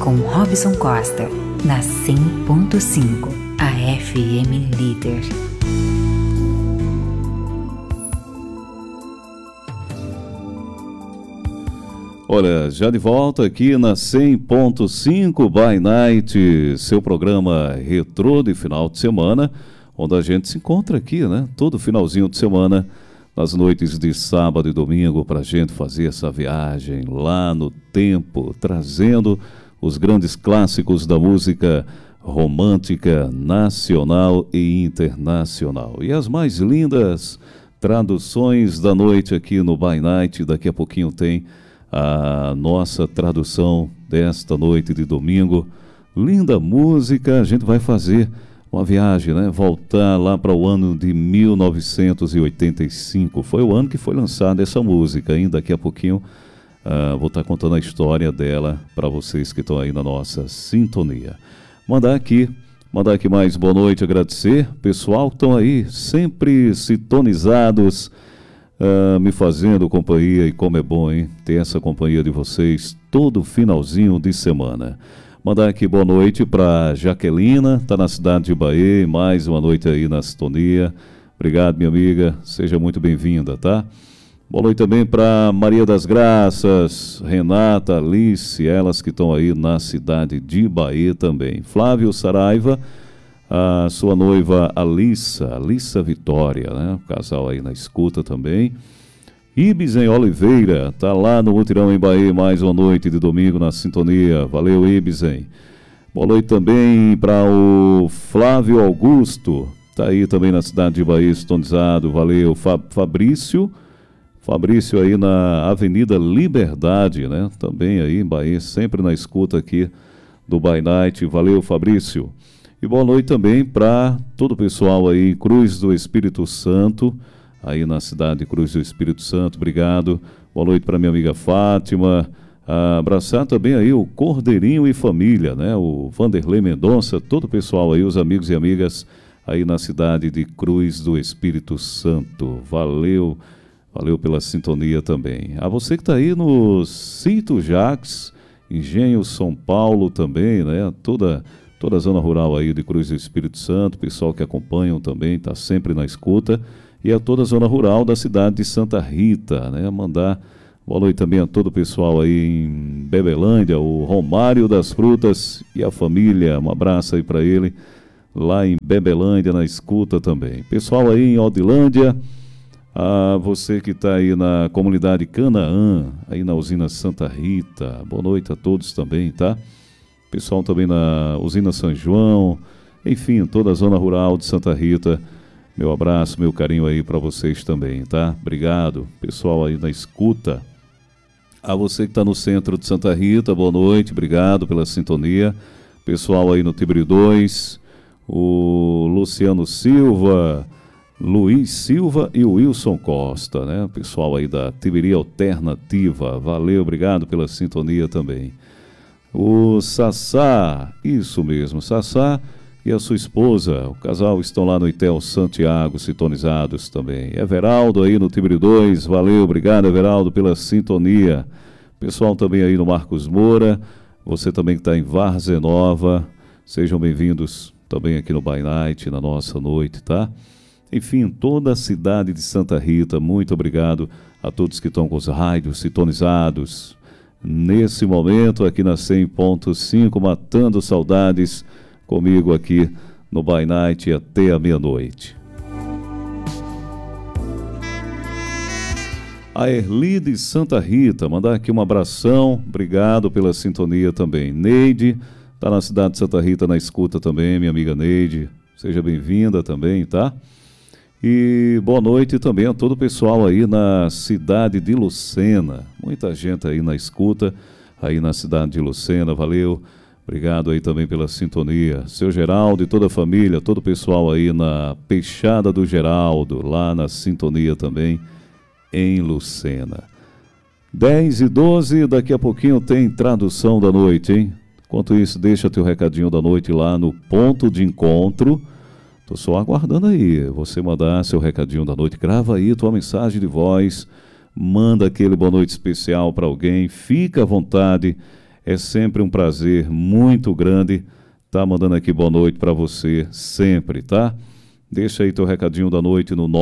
com Robson Costa, na 100.5, a FM Líder. Olha, já de volta aqui na 100.5 by Night, seu programa retrô de final de semana, onde a gente se encontra aqui, né? Todo finalzinho de semana, nas noites de sábado e domingo, para a gente fazer essa viagem lá no tempo, trazendo os grandes clássicos da música romântica nacional e internacional. E as mais lindas traduções da noite aqui no by Night. Daqui a pouquinho tem a nossa tradução desta noite de domingo. Linda música, a gente vai fazer uma viagem, né? Voltar lá para o ano de 1985. Foi o ano que foi lançada essa música. Ainda daqui a pouquinho vou estar contando a história dela para vocês que estão aí na nossa sintonia. Mandar aqui mais boa noite, agradecer. Pessoal que estão aí sempre sintonizados, me fazendo companhia, e como é bom, hein? Ter essa companhia de vocês todo finalzinho de semana. Mandar aqui boa noite para Jaquelina, está na cidade de Bahia, mais uma noite aí na sintonia. Obrigado, minha amiga, seja muito bem-vinda, tá? Boa noite também para Maria das Graças, Renata, Alice, elas que estão aí na cidade de Bahia também. Flávio Saraiva, a sua noiva Alissa Vitória, né? O casal aí na escuta também. Ibsen Oliveira, tá lá no Mutirão em Bahia, mais uma noite de domingo na sintonia. Valeu, Ibsen. Boa noite também para o Flávio Augusto, tá aí também na cidade de Bahia, sintonizado. Valeu, Fabrício aí na Avenida Liberdade, né? Também aí em Bahia, sempre na escuta aqui do By Night. Valeu, Fabrício. E boa noite também para todo o pessoal aí em Cruz do Espírito Santo, aí na cidade de Cruz do Espírito Santo, obrigado. Boa noite para minha amiga Fátima. Abraçar também aí o Cordeirinho e família, né? O Vanderlei Mendonça, todo o pessoal aí, os amigos e amigas aí na cidade de Cruz do Espírito Santo. Valeu pela sintonia também. A você que está aí no Cito Jacques, Engenho São Paulo também, né? Toda a zona rural aí de Cruz do Espírito Santo, pessoal que acompanham também, está sempre na escuta. E a toda a zona rural da cidade de Santa Rita, né? Mandar boa noite também a todo o pessoal aí em Bebelândia, o Romário das Frutas e a família. Um abraço aí para ele, lá em Bebelândia, na escuta também. Pessoal aí em Odilândia, você que está aí na comunidade Canaã, aí na usina Santa Rita, boa noite a todos também, tá? Pessoal também na usina São João, enfim, toda a zona rural de Santa Rita. Meu abraço, meu carinho aí para vocês também, tá? Obrigado, pessoal aí na escuta. A você que está no centro de Santa Rita, boa noite, obrigado pela sintonia. Pessoal aí no Tíbrio 2, o Luciano Silva, Luiz Silva e o Wilson Costa, né? Pessoal aí da Tiberia Alternativa, valeu, obrigado pela sintonia também. O Sassá, isso mesmo, Sassá e a sua esposa, o casal estão lá no Itel Santiago, sintonizados também. Everaldo aí no Tíbrio 2, valeu, obrigado Everaldo pela sintonia. Pessoal também aí no Marcos Moura, você também que está em Várzea Nova, sejam bem-vindos também aqui no By Night, na nossa noite, tá? Enfim, toda a cidade de Santa Rita, muito obrigado a todos que estão com os rádios sintonizados. Nesse momento, aqui na 100.5, matando saudades, comigo aqui no By Night até a meia-noite. A Erli de Santa Rita, mandar aqui um abração, obrigado pela sintonia também. Neide, está na cidade de Santa Rita na escuta também, minha amiga Neide, seja bem-vinda também, tá? E boa noite também a todo o pessoal aí na cidade de Lucena. Muita gente aí na escuta, aí na cidade de Lucena, valeu. Obrigado aí também pela sintonia. Seu Geraldo e toda a família, todo o pessoal aí na Peixada do Geraldo, lá na sintonia também, em Lucena. 10h12, daqui a pouquinho tem tradução da noite, hein? Enquanto isso, deixa teu recadinho da noite lá no ponto de encontro. Tô só aguardando aí, você mandar seu recadinho da noite, grava aí tua mensagem de voz, manda aquele boa noite especial para alguém, fica à vontade, É sempre um prazer muito grande estar mandando aqui boa noite para você sempre, tá? Deixa aí teu recadinho da noite no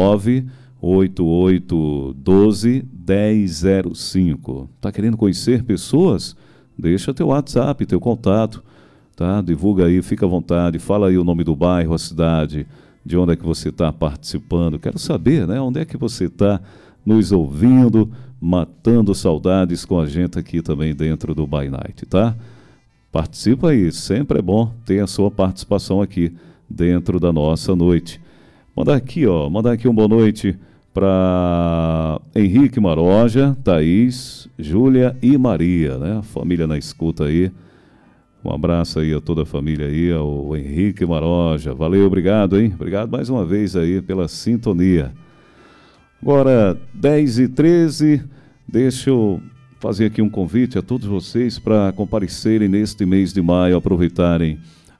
98812-1005. Tá querendo conhecer pessoas? Deixa teu WhatsApp, teu contato, tá? Divulga aí, fica à vontade, fala aí o nome do bairro, a cidade, de onde é que você está participando. Quero saber, né? Onde é que você está nos ouvindo, matando saudades com a gente aqui também dentro do By Night, tá? Participa aí, sempre é bom ter a sua participação aqui dentro da nossa noite. Mandar aqui um boa noite para Henrique Maroja, Thaís, Júlia e Maria, né? A família na escuta aí. Um abraço aí a toda a família aí, ao Henrique Maroja. Valeu, obrigado, hein? Obrigado mais uma vez aí pela sintonia. Agora, 10h13, deixa eu fazer aqui um convite a todos vocês para comparecerem neste mês de maio, aproveitarem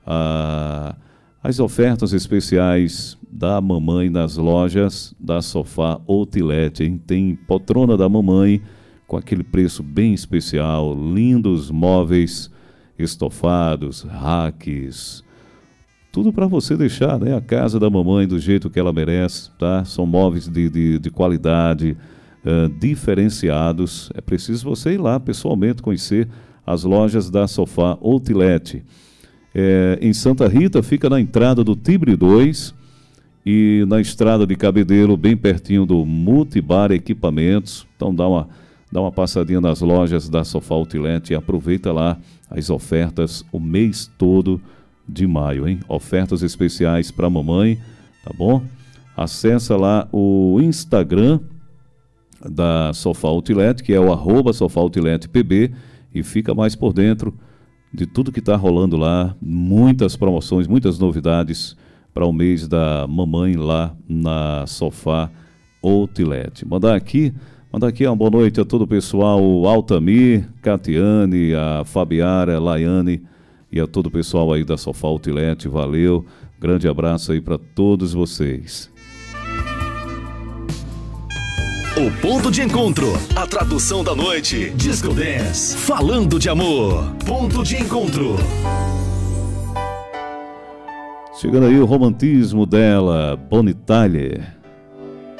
as ofertas especiais da mamãe nas lojas da Sofá Outlet, hein? Tem poltrona da mamãe com aquele preço bem especial, lindos móveis estofados, racks, tudo para você deixar, né, a casa da mamãe do jeito que ela merece, tá? São móveis de qualidade, diferenciados. É preciso você ir lá pessoalmente conhecer as lojas da Sofá Outlet. Em Santa Rita, fica na entrada do Tibre 2 e na estrada de Cabedelo, bem pertinho do Multibar Equipamentos. Então dá uma passadinha nas lojas da Sofá Outlet e aproveita lá as ofertas o mês todo de maio, hein? Ofertas especiais para mamãe, tá bom? Acessa lá o Instagram da Sofá Outlet, que é o @SofáOutletPB, e fica mais por dentro de tudo que está rolando lá. Muitas promoções, muitas novidades para o mês da mamãe lá na Sofá Outlet. Mandar aqui uma boa noite a todo o pessoal, o Altamir, Catiane, a Fabiara, a Laiane e a todo o pessoal aí da Sofá Outlet. Valeu, grande abraço aí para todos vocês. O ponto de encontro, a tradução da noite, Disco Dance, falando de amor, ponto de encontro. Chegando aí o romantismo dela, Bonnie Tyler.